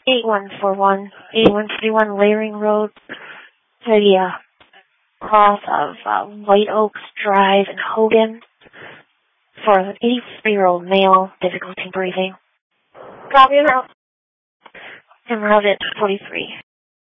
8141 Layering Road, to the cross of White Oaks Drive in Hogan for an 83-year-old male, difficulty breathing. Copy out. En route at 43.